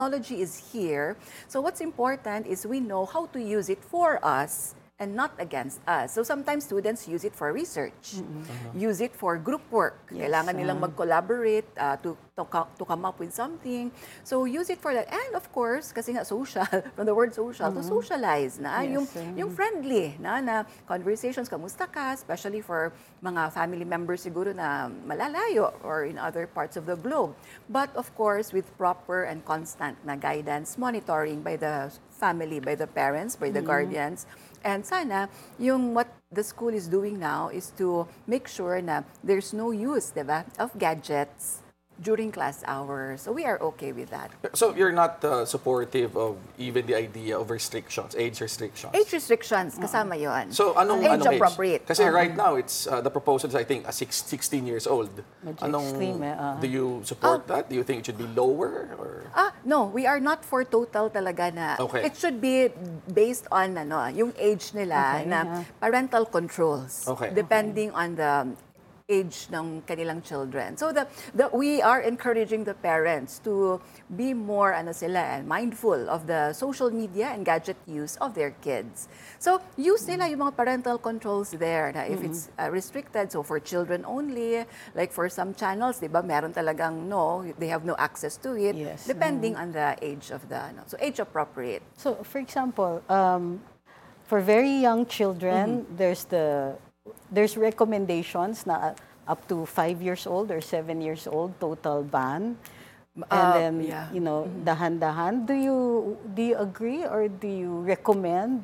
technology is here. So what's important is we know how to use it for us and not against us. So sometimes students use it for research, use it for group work. Yes, Kailangan nilang mag-collaborate to come up with something. So use it for that. And of course, kasi nga social, from the word social, to socialize na. Yes, Yung friendly na conversations, kamusta ka, especially for mga family members siguro na malalayo or in other parts of the globe. But of course, with proper and constant na guidance, monitoring by the family, by the parents, by the guardians. And sana, yung what the school is doing now is to make sure na there's no use, diba, of gadgets during class hours. So we are okay with that. So you're not supportive of even the idea of restrictions, age restrictions? Age restrictions, kasama yon. So anong age age? appropriate. Kasi right now, it's the proposal is I think 16 years old. Medyo extreme, Do you support that? Do you think it should be lower? Or? No, we are not for total talaga na. Okay. It should be based on yung age nila na parental controls. Okay. Depending on the age ng kanilang children. So we are encouraging the parents to be more mindful of the social media and gadget use of their kids. So use nila yung mga parental controls there na if it's restricted, so for children only, like for some channels, di ba, meron talagang they have no access to it, Yes. depending on the age of the, so age appropriate. So, for example, for very young children, there's recommendations na up to 5 years old or 7 years old, total ban. And then, dahan-dahan. Do you agree or do you recommend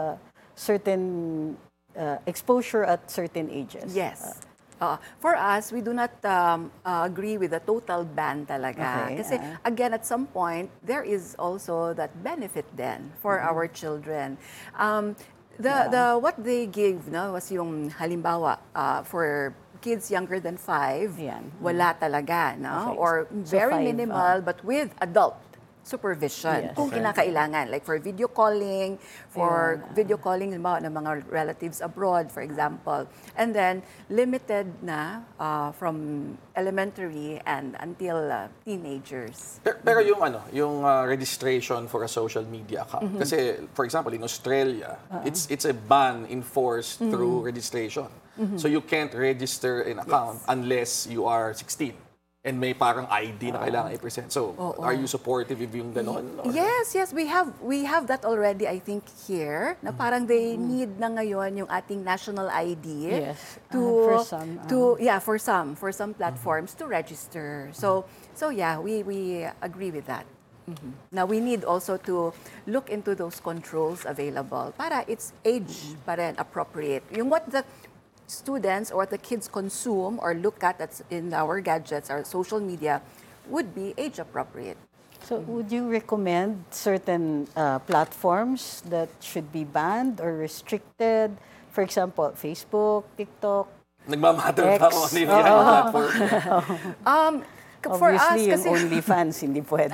certain exposure at certain ages? Yes. For us, we do not agree with the total ban talaga. Okay, Kasi again, at some point, there is also that benefit then for our children. What they gave was yung halimbawa for kids younger than 5, wala talaga, no? Okay. Or So very 5, minimal, but with adult supervision. Yes. Kung kinakailangan, like for video calling, halimbawa ng mga relatives abroad, for example. And then, limited na from elementary and until teenagers. Pero yung registration for a social media account. Kasi, for example, in Australia, it's a ban enforced through registration. So you can't register an account unless you are 16. And may parang ID na kailangan i-present. So, are you supportive of yung ganon? Yes, we have that already, I think, here. Na parang they need na ngayon yung ating national ID for some platforms to register. So yeah, we agree with that. Now, we need also to look into those controls available para it's age pa rin appropriate. Yung what the students or what the kids consume or look at that's in our gadgets, our social media, would be age appropriate. So would you recommend certain platforms that should be banned or restricted? For example, Facebook, TikTok, Nagmamatter pa ako yung platform. For obviously, us, kasi yung OnlyFans, hindi pwede.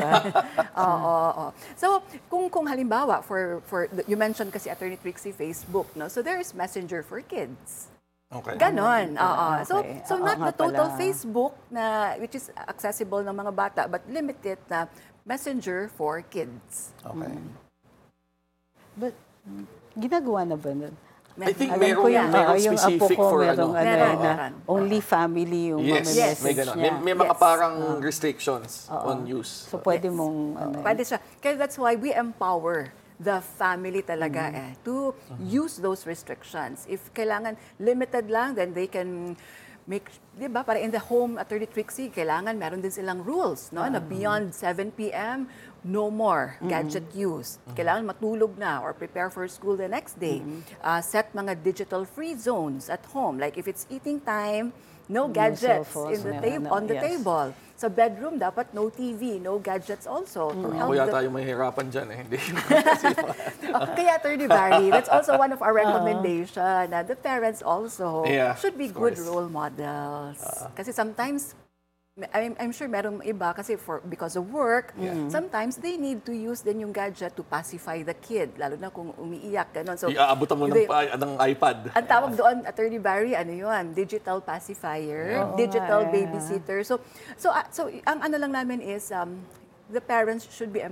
So, kung halimbawa, for you mentioned kasi Attorney Trixie, Facebook, no? So, there is Messenger for kids. Okay. Ganon. Okay. So not nga the total pala. Facebook, which is accessible ng mga bata, but limited na Messenger for kids. Okay. But, ginagawa na ba nun? I think Alam ko meron yung apo specific ko, for Meron. only family yung Yes, may message ganon. niya. May mga Yes. parang restrictions on use. So, pwede mong, Pwede siya. Kaya that's why we empower the family talaga to use those restrictions. If kailangan limited lang, then they can make, di ba, para in the home, Attorney Trixie, kailangan meron din silang rules, no? Na beyond 7 p.m., no more gadget use. Kailangan matulog na or prepare for school the next day. Set mga digital free zones at home. Like if it's eating time, no gadgets cellphones, on the table. Sa bedroom, dapat no TV, no gadgets also. To help Ako yata yung mahihirapan dyan eh. Hindi. Kaya, Attorney Barry, that's also one of our recommendations na the parents also should be good role models. Kasi sometimes, I'm sure merong iba kasi because of work, sometimes they need to use din yung gadget to pacify the kid, lalo na kung umiiyak, gano'n. So, Iaabutan mo ng iPad. ang tawag doon, Attorney Barry, ano yun? Digital pacifier, digital babysitter. So ang ano lang namin is, the parents should be